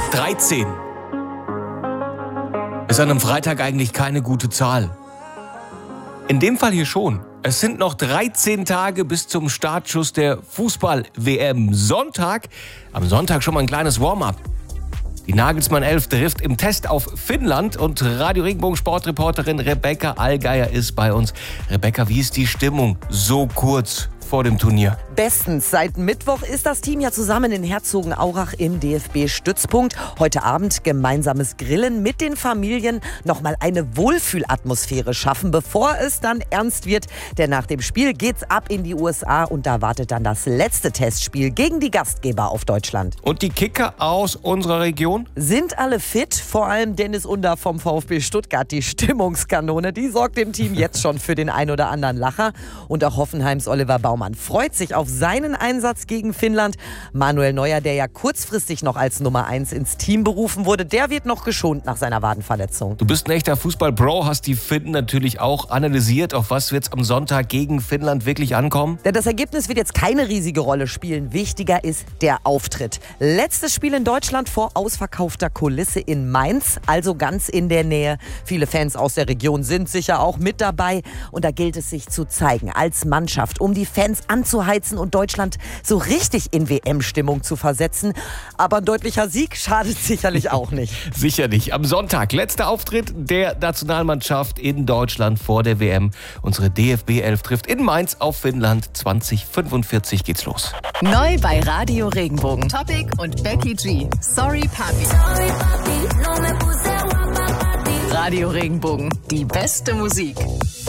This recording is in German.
13. Ist an einem Freitag eigentlich keine gute Zahl. In dem Fall hier schon. Es sind noch 13 Tage bis zum Startschuss der Fußball-WM. Am Sonntag schon mal ein kleines Warm-up. Die Nagelsmann 11 trifft im Test auf Finnland und Radio Regenbogen Sportreporterin Rebecca Allgeier ist bei uns. Rebecca, wie ist die Stimmung so kurz vor dem Turnier? Bestens. Seit Mittwoch ist das Team ja zusammen in Herzogenaurach im DFB-Stützpunkt. Heute Abend gemeinsames Grillen mit den Familien. Nochmal eine Wohlfühlatmosphäre schaffen, bevor es dann ernst wird. Denn nach dem Spiel geht's ab in die USA und da wartet dann das letzte Testspiel gegen die Gastgeber auf Deutschland. Und die Kicker aus unserer Region? Sind alle fit? Vor allem Dennis Under vom VfB Stuttgart, die Stimmungskanone. Die sorgt dem Team jetzt schon für den ein oder anderen Lacher. Und auch Hoffenheims Oliver Baumann freut sich auf seinen Einsatz gegen Finnland. Manuel Neuer, der ja kurzfristig noch als Nummer 1 ins Team berufen wurde, der wird noch geschont nach seiner Wadenverletzung. Du bist ein echter Fußball-Bro, hast die Finnen natürlich auch analysiert. Auf was wird's am Sonntag gegen Finnland wirklich ankommen? Denn das Ergebnis wird jetzt keine riesige Rolle spielen. Wichtiger ist der Auftritt. Letztes Spiel in Deutschland vor ausverkaufter Kulisse in Mainz, also ganz in der Nähe. Viele Fans aus der Region sind sicher auch mit dabei. Und da gilt es sich zu zeigen als Mannschaft, um die Fans anzuheizen und Deutschland so richtig in WM-Stimmung zu versetzen. Aber ein deutlicher Sieg schadet sicherlich auch nicht. Sicher nicht. Am Sonntag, letzter Auftritt der Nationalmannschaft in Deutschland vor der WM. Unsere DFB 11 trifft in Mainz auf Finnland. 2045 geht's los. Neu bei Radio Regenbogen. Topic und Becky G. Sorry Papi. Radio Regenbogen. Die beste Musik.